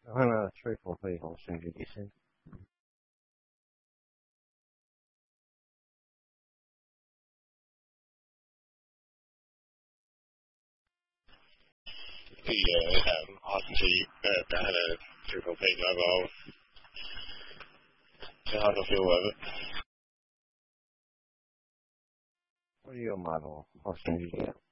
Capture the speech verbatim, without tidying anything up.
可能吹風可以好順住啲先。 啲嘢誒開始誒梗係吹風飛咗個最後個 feel 嘅。 可以用馬路好順住啲。